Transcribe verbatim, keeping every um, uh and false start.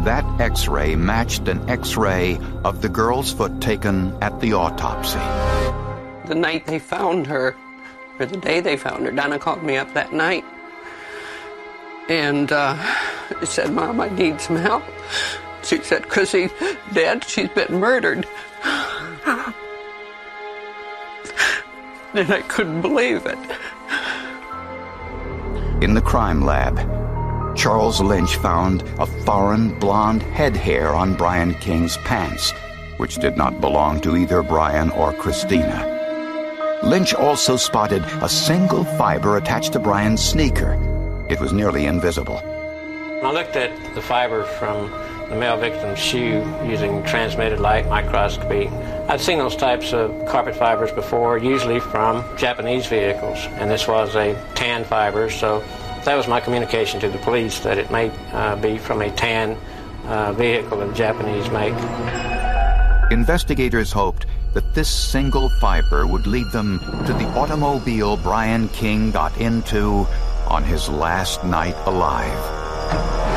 That X-ray matched an X-ray of the girl's foot taken at the autopsy. The night they found her, or the day they found her, Donna called me up that night and uh, said, "Mom, I need some help." She said, "Chrissy's dead. She's been murdered." And I couldn't believe it. In the crime lab, Charles Lynch found a foreign blonde head hair on Brian King's pants, which did not belong to either Brian or Christina. Lynch also spotted a single fiber attached to Brian's sneaker. It was nearly invisible. I looked at the fiber from the male victim's shoe using transmitted light microscopy. I'd seen those types of carpet fibers before, usually from Japanese vehicles, and this was a tan fiber, so that was my communication to the police, that it may uh, be from a tan uh, vehicle of Japanese make. Investigators hoped that this single fiber would lead them to the automobile Brian King got into on his last night alive.